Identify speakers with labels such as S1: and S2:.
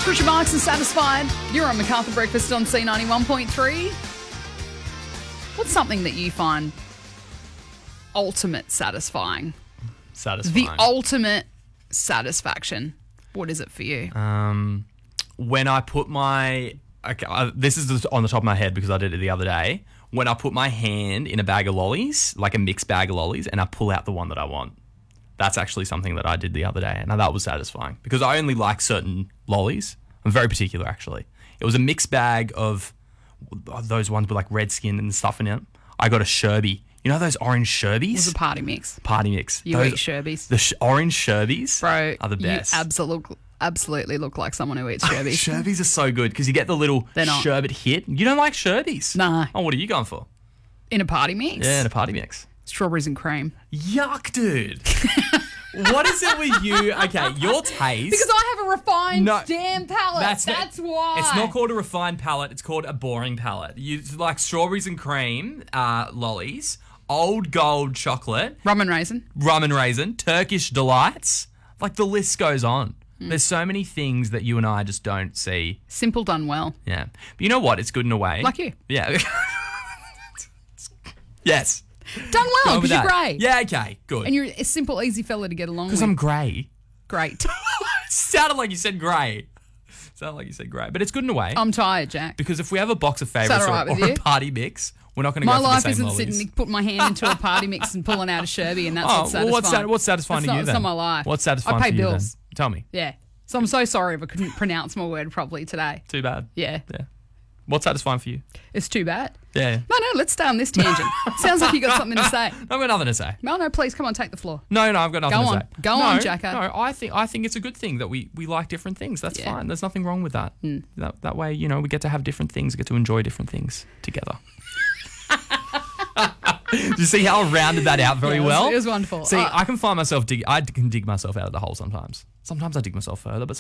S1: Richard Marks and Satisfied. You're on MacArthur Breakfast on C91.3. What's something that you find ultimate satisfying?
S2: Satisfying.
S1: The ultimate satisfaction. What is it for you?
S2: When I put my... Okay, this is on the top of my head because I did it the other day. When I put my hand in a bag of lollies, like a mixed bag of lollies, and I pull out the one that I want. That's actually something that I did the other day, and that was satisfying because I only like certain lollies. I'm very particular, actually. It was a mixed bag of those ones with like red skin and stuff in it. I got a Sherby. You know those orange Sherbies?
S1: It was a party mix.
S2: Party mix.
S1: You eat Sherbies.
S2: The orange Sherbies
S1: Bro,
S2: are the best.
S1: You absolutely look like someone who eats Sherbies.
S2: Sherbies are so good because you get the little sherbet hit. You don't like Sherbies?
S1: No.
S2: Oh, what are you going for?
S1: In a party mix?
S2: Yeah, in a party mix.
S1: Strawberries and cream.
S2: Yuck, dude. What is it with you? Okay, your taste.
S1: Because I have a refined damn palate. That's why.
S2: It's not called a refined palate. It's called a boring palate. You like strawberries and cream lollies, old gold chocolate.
S1: Rum and raisin.
S2: Turkish delights. Like the list goes on. There's so many things that you and I just don't see.
S1: Simple done well.
S2: Yeah. But you know what? It's good in a way.
S1: Like you.
S2: Yeah. Yes.
S1: Done well because you're grey.
S2: Yeah, okay, good.
S1: And you're a simple, easy fella to get along with.
S2: Because I'm grey.
S1: Great.
S2: Sounded like you said grey. But it's good in a way.
S1: I'm tired, Jack.
S2: Because if we have a box of favourites or a party mix, we're not going to go for the same
S1: My life isn't
S2: lollies.
S1: sitting, putting my hand into a party mix and pulling out a Sherby, and that's what's satisfying.
S2: What's satisfying to you then?
S1: That's not my life.
S2: What's satisfying
S1: I pay
S2: for you
S1: bills.
S2: then? Tell me.
S1: Yeah. So I'm so sorry if I couldn't pronounce my word properly today.
S2: Too bad.
S1: Yeah.
S2: What's satisfying for you?
S1: It's too bad.
S2: Yeah.
S1: No, let's stay on this tangent. Sounds like you got something to say.
S2: I've got nothing to say.
S1: No, please, come on, take the floor.
S2: No, I've got nothing to say.
S1: Go on, Jacko.
S2: No, I think it's a good thing that we like different things. That's fine. There's nothing wrong with that. That way, we get to have different things, get to enjoy different things together. Do you see how I rounded that out very well?
S1: It was wonderful.
S2: See, I can find myself I can dig myself out of the hole sometimes. Sometimes I dig myself further, but